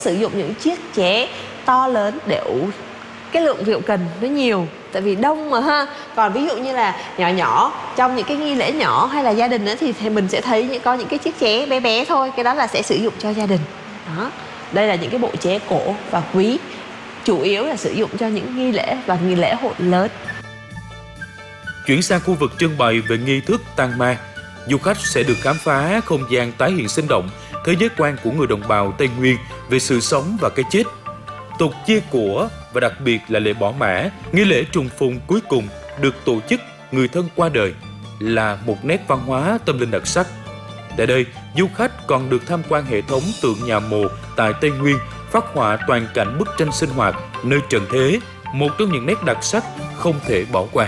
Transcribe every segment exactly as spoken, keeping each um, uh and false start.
sử dụng những chiếc chén to lớn để ủ cái lượng rượu cần nó nhiều, tại vì đông mà ha. Còn ví dụ như là nhỏ nhỏ trong những cái nghi lễ nhỏ hay là gia đình nữa thì, thì mình sẽ thấy những có những cái chiếc chén bé bé thôi, cái đó là sẽ sử dụng cho gia đình. Đó, đây là những cái bộ chén cổ và quý, chủ yếu là sử dụng cho những nghi lễ và nghi lễ hội lớn. Chuyển sang khu vực trưng bày về nghi thức tang ma, du khách sẽ được khám phá không gian tái hiện sinh động thế giới quan của người đồng bào Tây Nguyên về sự sống và cái chết, tục chia của và đặc biệt là lễ bỏ mả, nghi lễ trùng phùng cuối cùng được tổ chức người thân qua đời, là một nét văn hóa tâm linh đặc sắc. Tại đây, du khách còn được tham quan hệ thống tượng nhà mồ tại Tây Nguyên, phác họa toàn cảnh bức tranh sinh hoạt nơi trần thế, một trong những nét đặc sắc không thể bỏ qua.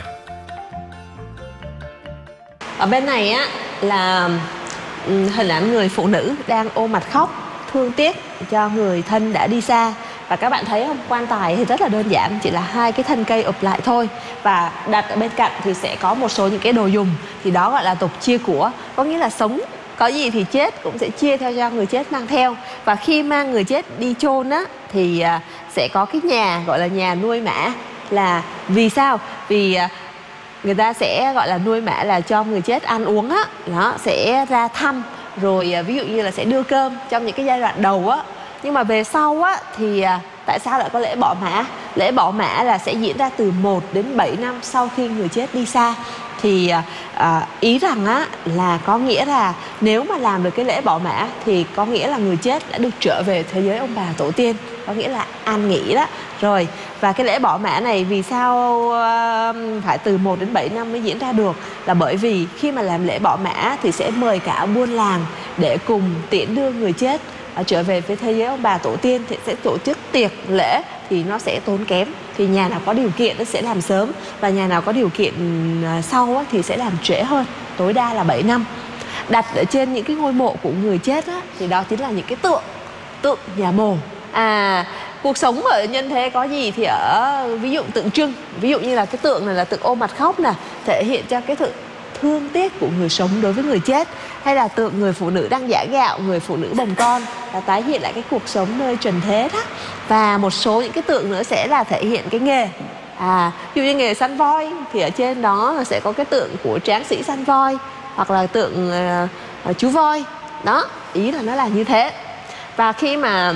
Ở bên này á là hình ảnh người phụ nữ đang ôm mặt khóc, thương tiếc cho người thân đã đi xa. Và các bạn thấy không, quan tài thì rất là đơn giản, chỉ là hai cái thân cây ụp lại thôi. Và đặt ở bên cạnh thì sẽ có một số những cái đồ dùng, thì đó gọi là tục chia của. Có nghĩa là sống có gì thì chết cũng sẽ chia theo cho người chết mang theo. Và khi mang người chết đi chôn á thì sẽ có cái nhà gọi là nhà nuôi mả. Là vì sao? Vì người ta sẽ gọi là nuôi mả là cho người chết ăn uống á, nó sẽ ra thăm, rồi ví dụ như là sẽ đưa cơm trong những cái giai đoạn đầu á. Nhưng mà về sau á thì tại sao lại có lễ bỏ mả? Lễ bỏ mả là sẽ diễn ra từ một đến bảy năm sau khi người chết đi xa. Thì à, ý rằng á là có nghĩa là nếu mà làm được cái lễ bỏ mả thì có nghĩa là người chết đã được trở về thế giới ông bà tổ tiên, có nghĩa là an nghỉ đó. Rồi, và cái lễ bỏ mả này vì sao uh, phải từ một đến bảy năm mới diễn ra được? Là bởi vì khi mà làm lễ bỏ mả thì sẽ mời cả buôn làng để cùng tiễn đưa người chết uh, trở về với thế giới ông bà tổ tiên, thì sẽ tổ chức tiệc lễ thì nó sẽ tốn kém. Thì nhà nào có điều kiện nó sẽ làm sớm, và nhà nào có điều kiện uh, sau á, thì sẽ làm trễ hơn, tối đa là bảy năm. Đặt ở trên những cái ngôi mộ của người chết á, thì đó chính là những cái tượng, tượng nhà mồ. À, cuộc sống ở nhân thế có gì thì ở ví dụ tượng trưng, ví dụ như là cái tượng này là tượng ôm mặt khóc nè, thể hiện cho cái sự thương tiếc của người sống đối với người chết. Hay là tượng người phụ nữ đang giã gạo, người phụ nữ bồng con, là tái hiện lại cái cuộc sống nơi trần thế đó. Và một số những cái tượng nữa sẽ là thể hiện cái nghề. À, ví dụ như nghề săn voi thì ở trên đó là sẽ có cái tượng của tráng sĩ săn voi, hoặc là tượng uh, chú voi. Đó, ý là nó là như thế. Và khi mà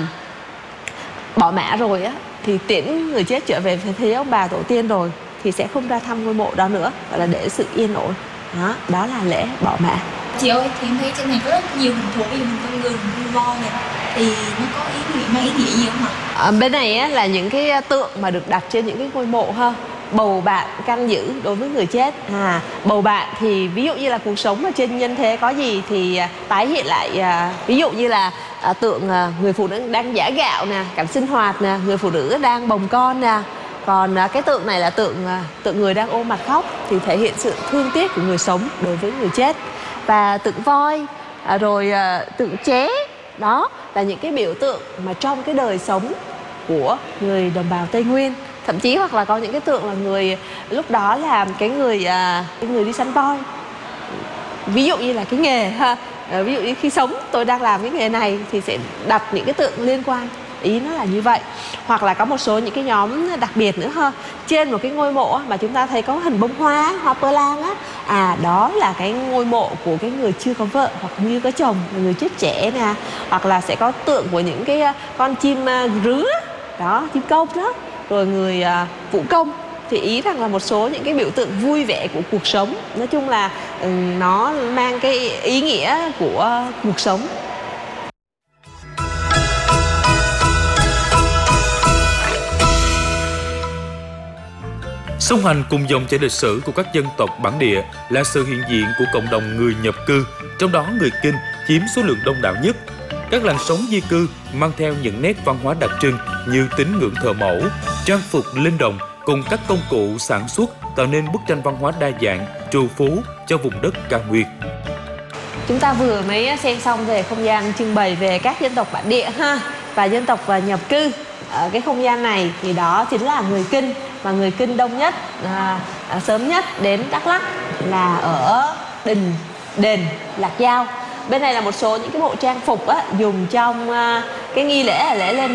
bỏ mả rồi á thì tiễn người chết trở về với thế ông bà tổ tiên rồi thì sẽ không ra thăm ngôi mộ đó nữa, gọi là để sự yên ổn. Đó, đó là lễ bỏ mả. Chị ơi, thì em thấy trên này có rất nhiều hình thù, ví dụ hình con người, hình con voi này, thì nó có ý nghĩa, mang ý nghĩa gì không ạ? À, bên này á, là những cái tượng mà được đặt trên những cái ngôi mộ ha. Bầu bạn canh giữ đối với người chết. À, bầu bạn thì ví dụ như là cuộc sống ở trên nhân thế có gì thì à, tái hiện lại, à, ví dụ như là à, tượng à, người phụ nữ đang giã gạo nè, cảnh sinh hoạt nè, người phụ nữ đang bồng con nè. Còn à, cái tượng này là tượng à, tượng người đang ôm mặt khóc, thì thể hiện sự thương tiếc của người sống đối với người chết. Và tượng voi, à, rồi à, tượng ché, đó là những cái biểu tượng mà trong cái đời sống của người đồng bào Tây Nguyên. Thậm chí hoặc là có những cái tượng là người lúc đó làm cái người à, cái người đi săn voi, ví dụ như là cái nghề ha, à, ví dụ như khi sống tôi đang làm cái nghề này thì sẽ đặt những cái tượng liên quan, ý nó là như vậy. Hoặc là có một số những cái nhóm đặc biệt nữa ha, trên một cái ngôi mộ mà chúng ta thấy có hình bông hoa, hoa pơ lang á, à đó là cái ngôi mộ của cái người chưa có vợ hoặc như có chồng, người chết trẻ nè. Hoặc là sẽ có tượng của những cái con chim rứa đó, chim công đó, rồi người uh, vũ công. Thì ý rằng là một số những cái biểu tượng vui vẻ của cuộc sống. Nói chung là um, nó mang cái ý nghĩa của uh, cuộc sống. Song hành cùng dòng chảy lịch sử của các dân tộc bản địa là sự hiện diện của cộng đồng người nhập cư, trong đó người Kinh chiếm số lượng đông đảo nhất. Các làng sống di cư mang theo những nét văn hóa đặc trưng như tín ngưỡng thờ mẫu, trang phục linh đồng cùng các công cụ sản xuất tạo nên bức tranh văn hóa đa dạng, trù phú cho vùng đất cao nguyên. Chúng ta vừa mới xem xong về không gian trưng bày về các dân tộc bản địa ha, và dân tộc nhập cư. Ở cái không gian này thì đó chính là người Kinh, và người Kinh đông nhất, à, à, sớm nhất đến Đắk Lắk là ở đình đền Lạc Dao. Bên này là một số những cái bộ trang phục á, dùng trong uh, cái nghi lễ là lễ lên